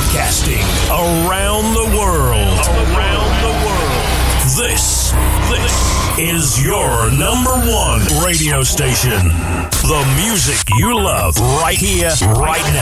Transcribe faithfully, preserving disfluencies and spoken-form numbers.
Broadcasting around the world. Around the world. This, this is your number one radio station. The music you love right here, right now.